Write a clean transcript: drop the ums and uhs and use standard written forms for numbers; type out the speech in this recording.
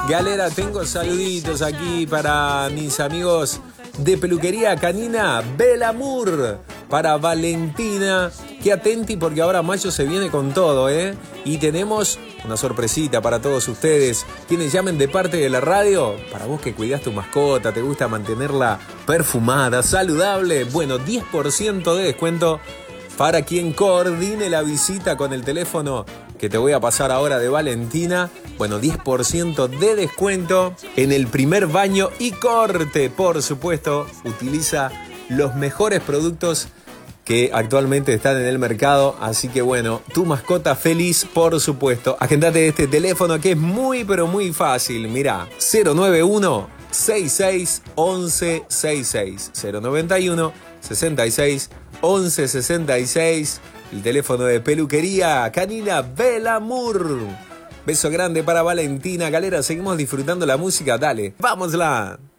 Galera, tengo saluditos aquí para mis amigos de peluquería canina Belamur. Para Valentina, que atenti porque ahora mayo se viene con todo, ¿eh? Y tenemos una sorpresita para todos ustedes. Quienes llamen de parte de la radio, para vos que cuidás tu mascota, te gusta mantenerla perfumada, saludable, bueno, 10% de descuento para quien coordine la visita con el teléfono que te voy a pasar ahora de Valentina. Bueno, 10% de descuento en el primer baño y corte. Por supuesto, utiliza los mejores productos que actualmente están en el mercado. Así que bueno, tu mascota feliz, por supuesto. Agendate este teléfono que es muy, pero muy fácil. Mirá, 091 66 11 66. 091 66 11 66. El teléfono de peluquería canina Belamur. Beso grande para Valentina. Galera, seguimos disfrutando la música. Dale, vámosla.